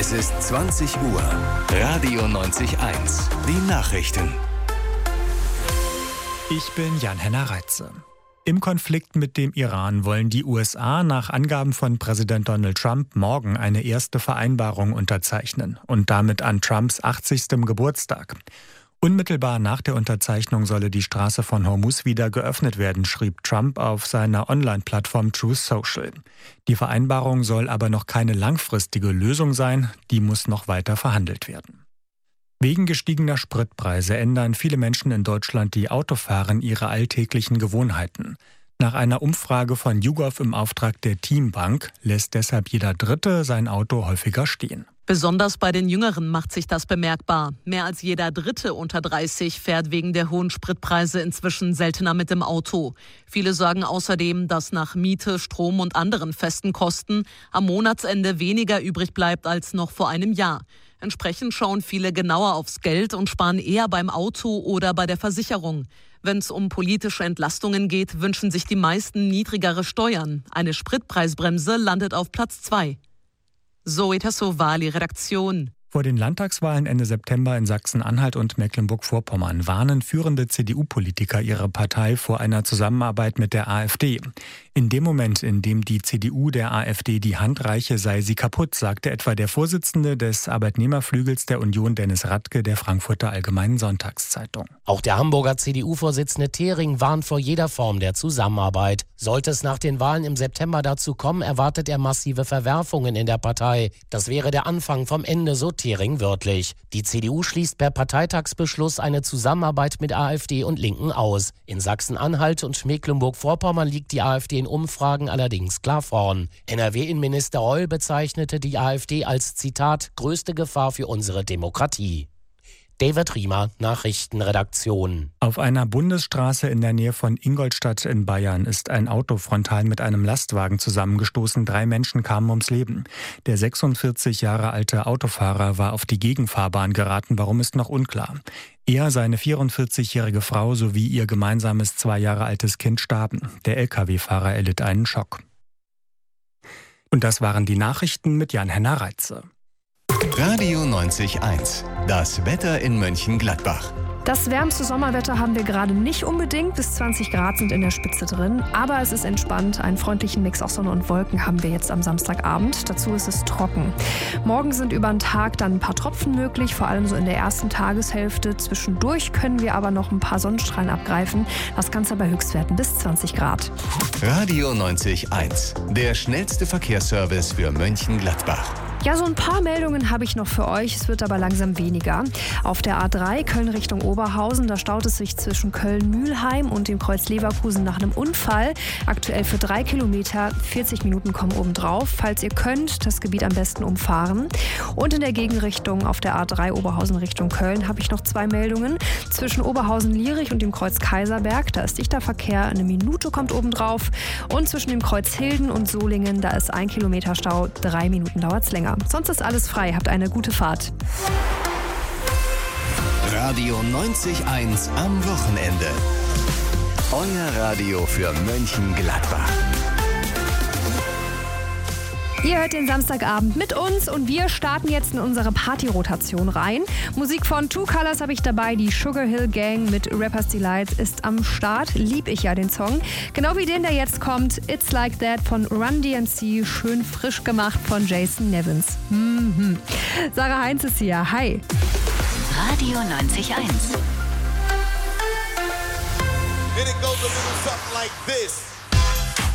Es ist 20 Uhr. Radio 90.1. Die Nachrichten. Ich bin Jan-Henner Reitze. Im Konflikt mit dem Iran wollen die USA nach Angaben von Präsident Donald Trump morgen eine erste Vereinbarung unterzeichnen und damit an Trumps 80. Geburtstag. Unmittelbar nach der Unterzeichnung solle die Straße von Hormuz wieder geöffnet werden, schrieb Trump auf seiner Online-Plattform Truth Social. Die Vereinbarung soll aber noch keine langfristige Lösung sein, die muss noch weiter verhandelt werden. Wegen gestiegener Spritpreise ändern viele Menschen in Deutschland, die Auto fahren, ihre alltäglichen Gewohnheiten. Nach einer Umfrage von YouGov im Auftrag der Teambank lässt deshalb jeder Dritte sein Auto häufiger stehen. Besonders bei den Jüngeren macht sich das bemerkbar. Mehr als jeder Dritte unter 30 fährt wegen der hohen Spritpreise inzwischen seltener mit dem Auto. Viele sagen außerdem, dass nach Miete, Strom und anderen festen Kosten am Monatsende weniger übrig bleibt als noch vor einem Jahr. Entsprechend schauen viele genauer aufs Geld und sparen eher beim Auto oder bei der Versicherung. Wenn es um politische Entlastungen geht, wünschen sich die meisten niedrigere Steuern. Eine Spritpreisbremse landet auf Platz 2. Zoe Tassovali, Redaktion. Vor den Landtagswahlen Ende September in Sachsen-Anhalt und Mecklenburg-Vorpommern warnen führende CDU-Politiker ihre Partei vor einer Zusammenarbeit mit der AfD. In dem Moment, in dem die CDU der AfD die Hand reiche, sei sie kaputt, sagte etwa der Vorsitzende des Arbeitnehmerflügels der Union, Dennis Radke, der Frankfurter Allgemeinen Sonntagszeitung. Auch der Hamburger CDU-Vorsitzende Thering warnt vor jeder Form der Zusammenarbeit. Sollte es nach den Wahlen im September dazu kommen, erwartet er massive Verwerfungen in der Partei. Das wäre der Anfang vom Ende, so Thering wörtlich. Die CDU schließt per Parteitagsbeschluss eine Zusammenarbeit mit AfD und Linken aus. In Sachsen-Anhalt und Mecklenburg-Vorpommern liegt die AfD in Umfragen allerdings klar vorn. NRW-Innenminister Reul bezeichnete die AfD als, Zitat, größte Gefahr für unsere Demokratie. David Riemer, Nachrichtenredaktion. Auf einer Bundesstraße in der Nähe von Ingolstadt in Bayern ist ein Auto frontal mit einem Lastwagen zusammengestoßen. 3 Menschen kamen ums Leben. Der 46 Jahre alte Autofahrer war auf die Gegenfahrbahn geraten. Warum, ist noch unklar. Er, seine 44-jährige Frau sowie ihr gemeinsames 2 Jahre altes Kind starben. Der Lkw-Fahrer erlitt einen Schock. Und das waren die Nachrichten mit Jan-Henner Reitze. Radio 90.1. Das Wetter in Mönchengladbach. Das wärmste Sommerwetter haben wir gerade nicht unbedingt. Bis 20 Grad sind in der Spitze drin. Aber es ist entspannt. Einen freundlichen Mix aus Sonne und Wolken haben wir jetzt am Samstagabend. Dazu ist es trocken. Morgen sind über den Tag dann ein paar Tropfen möglich, vor allem so in der ersten Tageshälfte. Zwischendurch können wir aber noch ein paar Sonnenstrahlen abgreifen. Das Ganze bei Höchstwerten bis 20 Grad. Radio 90.1. Der schnellste Verkehrsservice für Mönchengladbach. Ja, so ein paar Meldungen habe ich noch für euch. Es wird aber langsam weniger. Auf der A3 Köln Richtung Oberhausen, da staut es sich zwischen Köln-Mühlheim und dem Kreuz Leverkusen nach einem Unfall. Aktuell für 3 Kilometer, 40 Minuten kommen obendrauf. Falls ihr könnt, das Gebiet am besten umfahren. Und in der Gegenrichtung auf der A3 Oberhausen Richtung Köln habe ich noch 2 Meldungen. Zwischen Oberhausen-Lierich und dem Kreuz Kaiserberg, da ist dichter Verkehr, 1 Minute kommt obendrauf. Und zwischen dem Kreuz Hilden und Solingen, da ist 1 Kilometer Stau, 3 Minuten dauert es länger. Sonst ist alles frei. Habt eine gute Fahrt. Radio 90.1 am Wochenende. Euer Radio für Mönchengladbach. Ihr hört den Samstagabend mit uns und wir starten jetzt in unsere Party-Rotation rein. Musik von Two Colors habe ich dabei, die Sugar Hill Gang mit Rapper's Delight ist am Start. Lieb ich ja den Song. Genau wie den, der jetzt kommt, It's Like That von Run DMC, schön frisch gemacht von Jason Nevins. Sarah Heinz ist hier, hi. Radio 90.1. And it goes a little something like this.